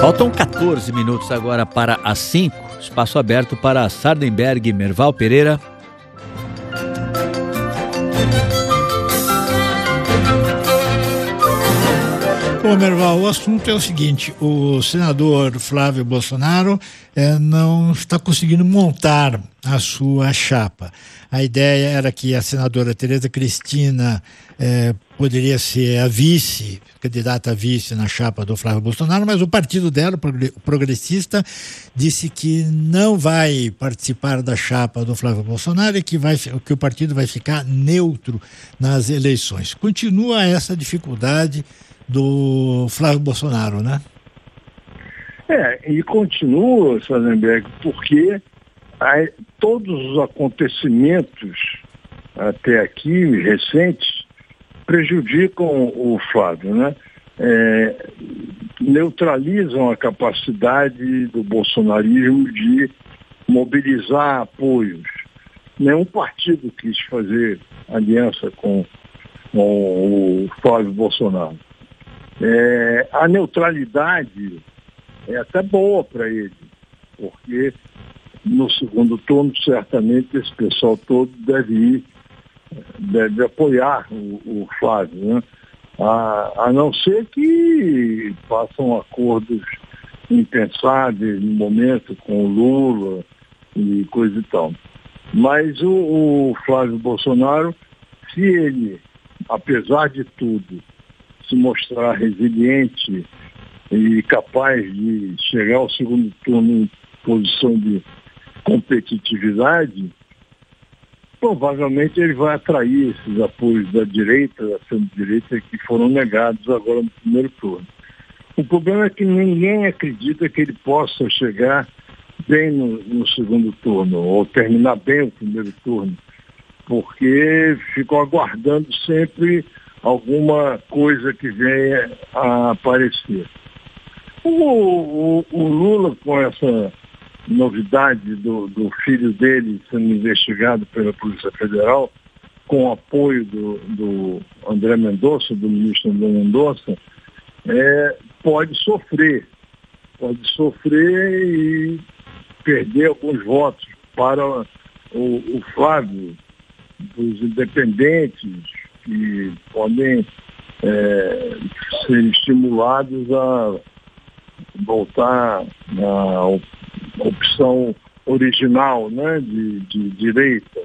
Faltam 14 minutos agora para as 5. Espaço aberto para Sardenberg, Merval Pereira. Bom, Merval, o assunto é o seguinte: o senador Flávio Bolsonaro não está conseguindo montar a sua chapa. A ideia era que a senadora Tereza Cristina poderia ser a vice, candidata a vice na chapa do Flávio Bolsonaro, mas o partido dela, o Progressista, disse que não vai participar da chapa do Flávio Bolsonaro e que o partido vai ficar neutro nas eleições. Continua essa dificuldade do Flávio Bolsonaro, né? E continua, Sardenberg, porque todos os acontecimentos até aqui, recentes, prejudicam o Flávio, né? Neutralizam a capacidade do bolsonarismo de mobilizar apoios. Nenhum partido quis fazer aliança com o Flávio Bolsonaro. A neutralidade é até boa para ele, porque no segundo turno, certamente, esse pessoal todo deve apoiar o Flávio, né? A não ser que façam acordos impensáveis no momento com o Lula e coisa e tal. Mas o Flávio Bolsonaro, se ele, apesar de tudo, se mostrar resiliente e capaz de chegar ao segundo turno em posição de competitividade, provavelmente ele vai atrair esses apoios da direita, da centro-direita, que foram negados agora no primeiro turno. O problema é que ninguém acredita que ele possa chegar bem no segundo turno, ou terminar bem o primeiro turno, porque ficam aguardando sempre alguma coisa que venha a aparecer. O Lula, com essa novidade do filho dele sendo investigado pela Polícia Federal, com o apoio do André Mendonça, do ministro André Mendonça, pode sofrer e perder alguns votos para o Flávio, dos independentes, que podem ser estimulados a voltar à opção original, né, de direita.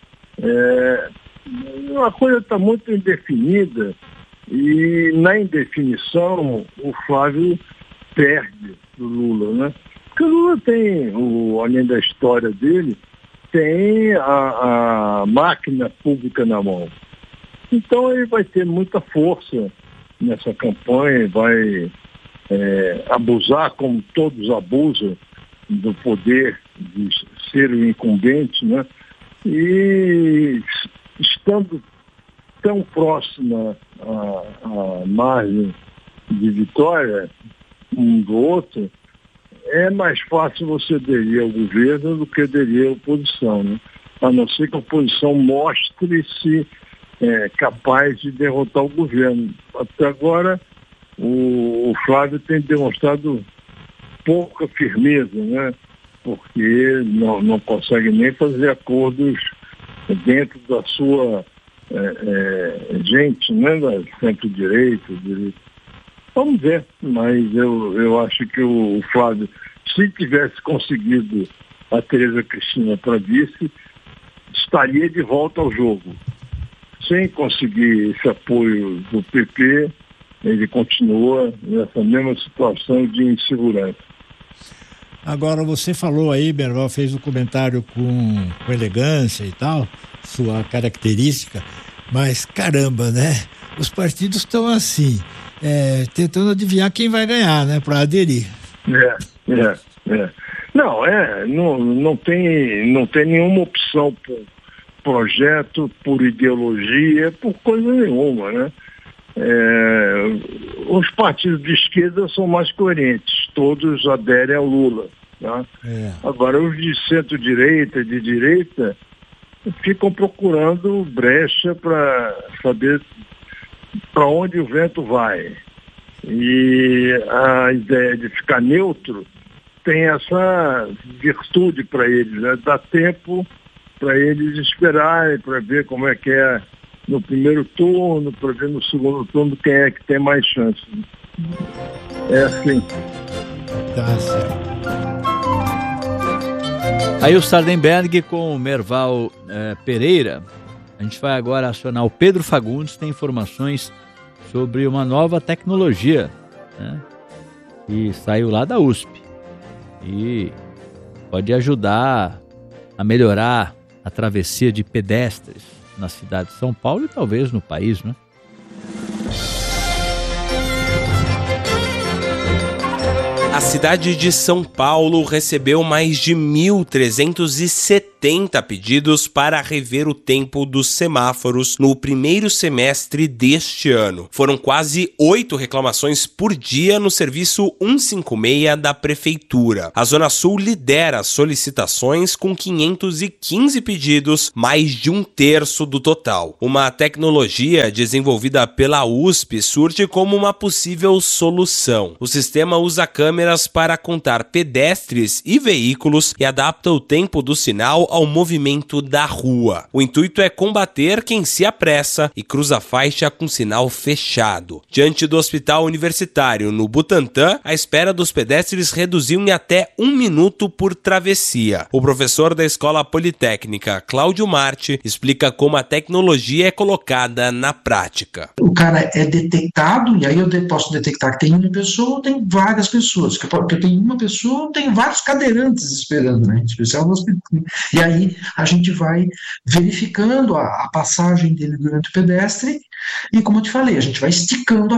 A coisa está muito indefinida e, na indefinição, o Flávio perde do Lula, né? Porque o Lula tem, além da história dele, tem a máquina pública na mão. Então ele vai ter muita força nessa campanha, vai abusar, como todos abusam, do poder de ser o incumbente, né? E estando tão próxima à margem de vitória um do outro, é mais fácil você aderir ao governo do que aderir à oposição, né? A não ser que a oposição mostre-se capaz de derrotar o governo. Até agora, o Flávio tem demonstrado pouca firmeza, né? Porque não consegue nem fazer acordos dentro da sua gente, né? Da centro-direita, direita. Vamos ver, mas eu acho que o Flávio, se tivesse conseguido a Tereza Cristina para vice, estaria de volta ao jogo. Sem conseguir esse apoio do PP, ele continua nessa mesma situação de insegurança. Agora, você falou aí, Merval, fez um comentário com elegância e tal, sua característica, mas caramba, né? Os partidos estão assim, tentando adivinhar quem vai ganhar, né, para aderir. Não tem nenhuma opção por projeto, por ideologia, por coisa nenhuma, né? Os partidos de esquerda são mais coerentes, todos aderem ao Lula, né? Agora, os de centro-direita, de direita, ficam procurando brecha para saber para onde o vento vai. E a ideia de ficar neutro tem essa virtude para eles, né? Dá tempo para eles esperarem, para ver como é que é no primeiro turno, para ver no segundo turno quem é que tem mais chance. É assim. Tá certo. Aí o Sardenberg com o Merval Pereira. A gente vai agora acionar o Pedro Fagundes, tem informações sobre uma nova tecnologia, né? E saiu lá da USP. E pode ajudar a melhorar a travessia de pedestres na cidade de São Paulo e talvez no país, né? A cidade de São Paulo recebeu mais de 1.370 pedidos para rever o tempo dos semáforos no primeiro semestre deste ano. Foram quase 8 reclamações por dia no serviço 156 da Prefeitura. A Zona Sul lidera as solicitações com 515 pedidos, mais de 1/3 do total. Uma tecnologia desenvolvida pela USP surge como uma possível solução. O sistema usa câmeras para contar pedestres e veículos e adapta o tempo do sinal ao movimento da rua. O intuito é combater quem se apressa e cruza a faixa com sinal fechado. Diante do Hospital Universitário no Butantã, a espera dos pedestres reduziu em até 1 minuto por travessia. O professor da Escola Politécnica, Cláudio Marte, explica como a tecnologia é colocada na prática. O cara é detectado, e aí eu posso detectar que tem uma pessoa ou tem várias pessoas. Porque tem uma pessoa, tem vários cadeirantes esperando, né? Em especial no hospital. E aí a gente vai verificando a passagem dele durante o pedestre e, como eu te falei, a gente vai esticando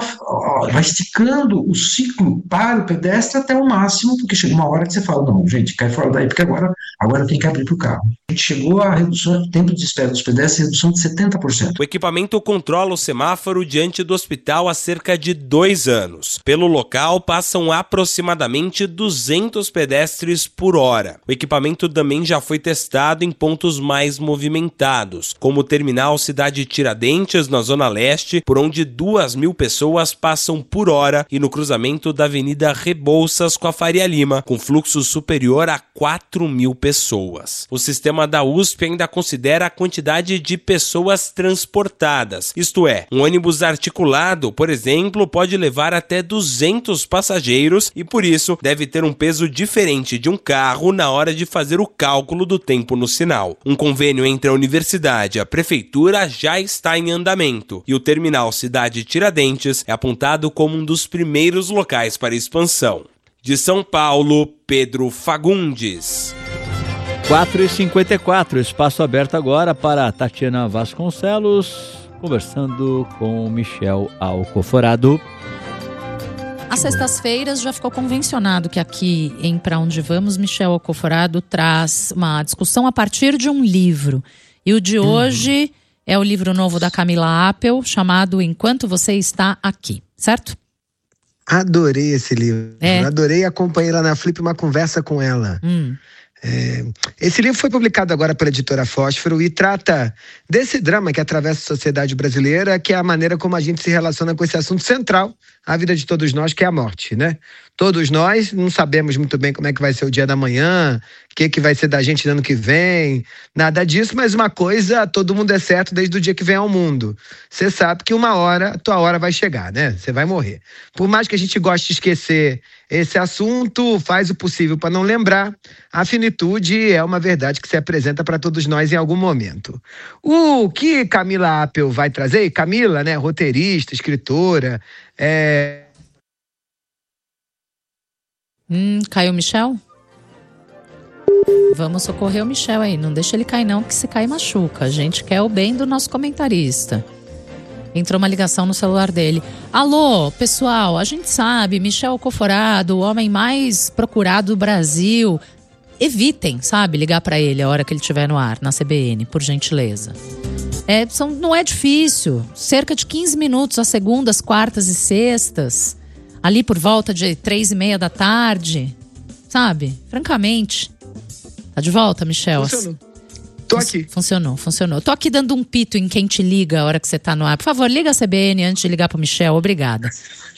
o ciclo para o pedestre até o máximo, porque chega uma hora que você fala, não, gente, cai fora daí, porque agora tem que abrir para o carro. A gente chegou a redução do tempo de espera dos pedestres, redução de 70%. O equipamento controla o semáforo diante do hospital há cerca de 2 anos. Pelo local passam aproximadamente 200 pedestres por hora. O equipamento também já foi testado em pontos mais movimentados, como o terminal Cidade Tiradentes, na Zona Leste, por onde 2.000 pessoas passam por hora, e no cruzamento da Avenida Rebouças com a Faria Lima, com fluxo superior a 4.000 pessoas. O sistema da USP ainda considera a quantidade de pessoas transportadas, isto é, um ônibus articulado, por exemplo, pode levar até 200 passageiros e, por isso, deve ter um peso diferente de um carro na hora de fazer o cálculo do tempo no sinal. Um convênio entre a universidade e a prefeitura já está em andamento, e o terminal Cidade Tiradentes é apontado como um dos primeiros locais para expansão. De São Paulo, Pedro Fagundes. 4h54, espaço aberto agora para Tatiana Vasconcelos, conversando com Michel Alcoforado. Às sextas-feiras já ficou convencionado que aqui em Pra Onde Vamos, Michel Alcoforado traz uma discussão a partir de um livro. E o de hoje é o livro novo da Camila Apple, chamado Enquanto Você Está Aqui, certo? Adorei esse livro. Adorei, acompanhei lá na Flip uma conversa com ela. Esse livro foi publicado agora pela editora Fósforo e trata desse drama que atravessa a sociedade brasileira, que é a maneira como a gente se relaciona com esse assunto central à vida de todos nós, que é a morte, né? Todos nós não sabemos muito bem como é que vai ser o dia da manhã, o que vai ser da gente no ano que vem, nada disso, mas uma coisa, todo mundo é certo desde o dia que vem ao mundo. Você sabe que uma hora, a tua hora vai chegar, né? Você vai morrer. Por mais que a gente goste de esquecer esse assunto, faz o possível para não lembrar, a finitude é uma verdade que se apresenta para todos nós em algum momento. O que Camila Apple vai trazer? Camila, né, roteirista, escritora, Caiu o Michel? Vamos socorrer o Michel aí, não deixa ele cair não, que se cair machuca. A gente quer o bem do nosso comentarista. Entrou uma ligação no celular dele. Alô, pessoal, a gente sabe, Michel Alcoforado, o homem mais procurado do Brasil. Evitem, sabe, ligar pra ele a hora que ele estiver no ar, na CBN, por gentileza. Não é difícil, cerca de 15 minutos às segundas, quartas e sextas, ali por volta de 3h30 da tarde, sabe? Francamente. Tá de volta, Michel? Funcionou. Tô aqui. Funcionou. Tô aqui dando um pito em quem te liga a hora que você tá no ar. Por favor, liga a CBN antes de ligar pro Michel. Obrigada.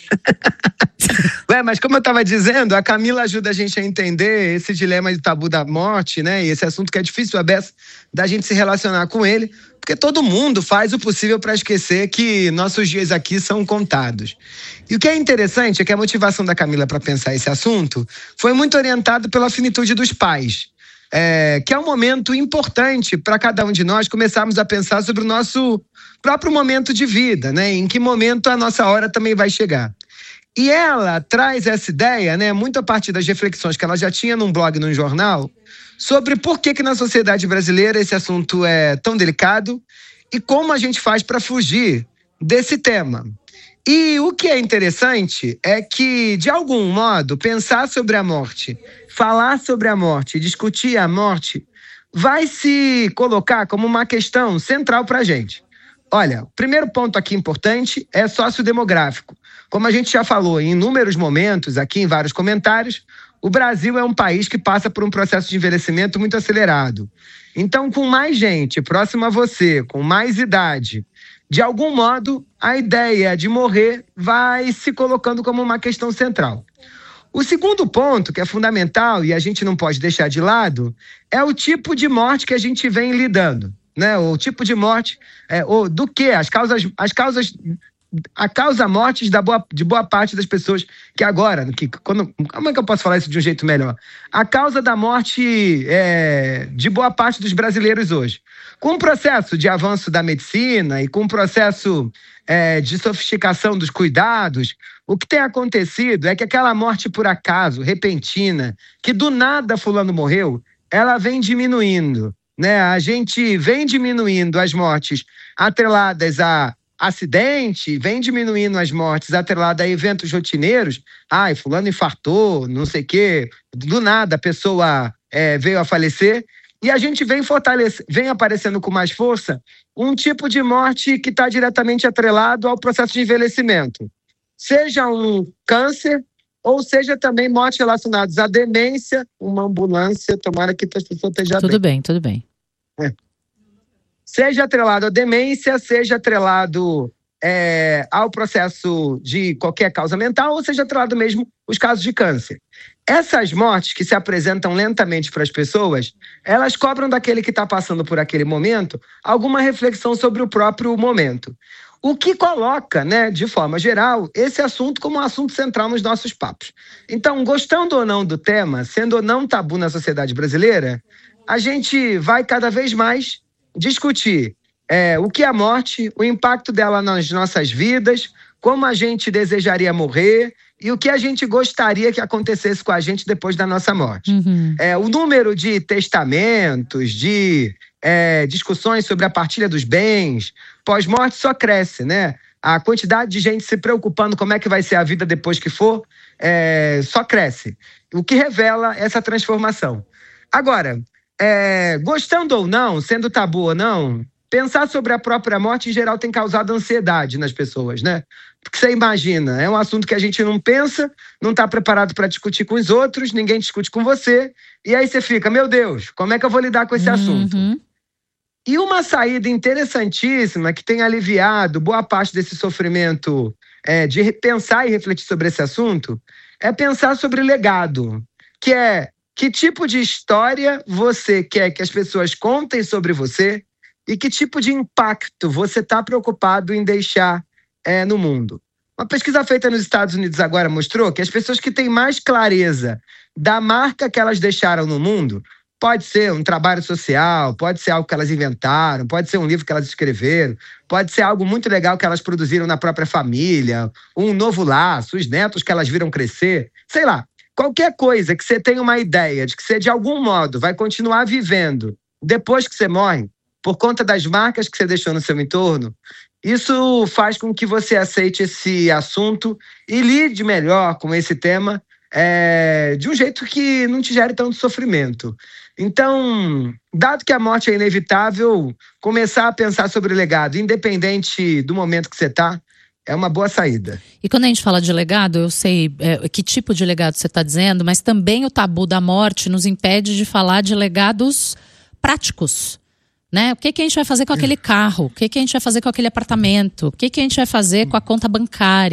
Mas como eu estava dizendo, a Camila ajuda a gente a entender esse dilema do tabu da morte, né? E esse assunto que é difícil, da gente se relacionar com ele, porque todo mundo faz o possível para esquecer que nossos dias aqui são contados. E o que é interessante é que a motivação da Camila para pensar esse assunto foi muito orientado pela finitude dos pais. Que é um momento importante para cada um de nós começarmos a pensar sobre o nosso próprio momento de vida, né? Em que momento a nossa hora também vai chegar. E ela traz essa ideia, né, muito a partir das reflexões que ela já tinha num blog, num jornal, sobre por que na sociedade brasileira esse assunto é tão delicado e como a gente faz para fugir desse tema. E o que é interessante é que, de algum modo, pensar sobre a morte, falar sobre a morte, discutir a morte, vai se colocar como uma questão central para a gente. Olha, o primeiro ponto aqui importante é sociodemográfico. Como a gente já falou em inúmeros momentos, aqui em vários comentários, o Brasil é um país que passa por um processo de envelhecimento muito acelerado. Então, com mais gente próxima a você, com mais idade, de algum modo, a ideia de morrer vai se colocando como uma questão central. O segundo ponto, que é fundamental e a gente não pode deixar de lado, é o tipo de morte que a gente vem lidando, né? O tipo de morte, do que? A causa mortes de boa parte das pessoas que agora, como é que eu posso falar isso de um jeito melhor? A causa da morte de boa parte dos brasileiros hoje. Com o processo de avanço da medicina e com o processo de sofisticação dos cuidados, o que tem acontecido é que aquela morte por acaso, repentina, que do nada fulano morreu, ela vem diminuindo, né? A gente vem diminuindo as mortes atreladas a acidente, vem diminuindo as mortes atreladas a eventos rotineiros. Fulano infartou, não sei o quê, do nada a pessoa veio a falecer. E a gente vem aparecendo com mais força um tipo de morte que está diretamente atrelado ao processo de envelhecimento. Seja um câncer, ou seja também mortes relacionadas à demência, uma ambulância, tomara que a pessoa esteja bem. Tudo bem. Seja atrelado à demência, seja atrelado ao processo de qualquer causa mental, ou seja atrelado mesmo os casos de câncer. Essas mortes que se apresentam lentamente para as pessoas, elas cobram daquele que está passando por aquele momento alguma reflexão sobre o próprio momento. O que coloca, né, de forma geral, esse assunto como um assunto central nos nossos papos. Então, gostando ou não do tema, sendo ou não tabu na sociedade brasileira, a gente vai cada vez mais discutir o que é a morte, o impacto dela nas nossas vidas, como a gente desejaria morrer e o que a gente gostaria que acontecesse com a gente depois da nossa morte. O número de testamentos, de discussões sobre a partilha dos bens, pós-morte só cresce, né? A quantidade de gente se preocupando como é que vai ser a vida depois que for, só cresce. O que revela essa transformação. Agora, gostando ou não, sendo tabu ou não, pensar sobre a própria morte, em geral, tem causado ansiedade nas pessoas, né? Porque você imagina, é um assunto que a gente não pensa, não está preparado para discutir com os outros, ninguém discute com você, e aí você fica, meu Deus, como é que eu vou lidar com esse assunto? E uma saída interessantíssima que tem aliviado boa parte desse sofrimento de pensar e refletir sobre esse assunto é pensar sobre legado, que é que tipo de história você quer que as pessoas contem sobre você e que tipo de impacto você está preocupado em deixar no mundo. Uma pesquisa feita nos Estados Unidos agora mostrou que as pessoas que têm mais clareza da marca que elas deixaram no mundo, pode ser um trabalho social, pode ser algo que elas inventaram, pode ser um livro que elas escreveram, pode ser algo muito legal que elas produziram na própria família, um novo laço, os netos que elas viram crescer, sei lá. Qualquer coisa que você tenha uma ideia de que você, de algum modo, vai continuar vivendo depois que você morre, por conta das marcas que você deixou no seu entorno, isso faz com que você aceite esse assunto e lide melhor com esse tema de um jeito que não te gere tanto sofrimento. Então, dado que a morte é inevitável, começar a pensar sobre o legado, independente do momento que você está, é uma boa saída. E quando a gente fala de legado, eu sei que tipo de legado você está dizendo, mas também o tabu da morte nos impede de falar de legados práticos, né? O que a gente vai fazer com aquele carro? O que a gente vai fazer com aquele apartamento? O que a gente vai fazer com a conta bancária?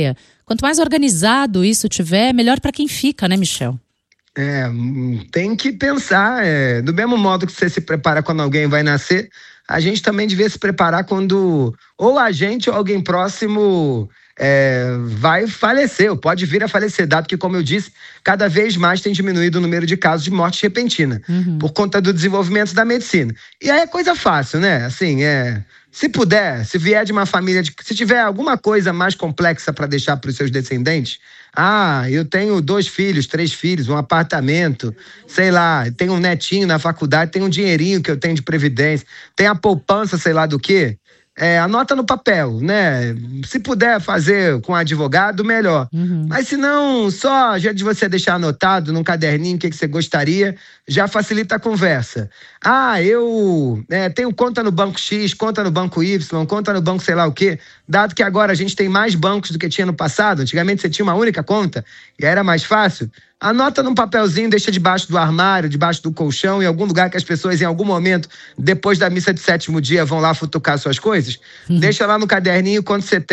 Quanto mais organizado isso tiver, melhor para quem fica, né, Michel? Tem que pensar, do mesmo modo que você se prepara quando alguém vai nascer, a gente também devia se preparar quando ou a gente ou alguém próximo vai falecer, ou pode vir a falecer, dado que, como eu disse, cada vez mais tem diminuído o número de casos de morte repentina, por conta do desenvolvimento da medicina. E aí é coisa fácil, né? Assim, se puder, se vier de uma família, se tiver alguma coisa mais complexa para deixar para os seus descendentes, eu tenho 2 filhos, 3 filhos, um apartamento, sei lá, tenho um netinho na faculdade, tenho um dinheirinho que eu tenho de previdência, tem a poupança, sei lá do quê. Anota no papel, né? Se puder fazer com advogado, melhor. Mas se não, só já de você deixar anotado num caderninho o que você gostaria, já facilita a conversa. Eu tenho conta no banco X, conta no banco Y, conta no banco sei lá o quê. Dado que agora a gente tem mais bancos do que tinha no passado, antigamente você tinha uma única conta e era mais fácil. Anota num papelzinho, deixa debaixo do armário, debaixo do colchão, em algum lugar que as pessoas em algum momento, depois da missa de 7º dia, vão lá futucar suas coisas. Deixa lá no caderninho quanto você tem.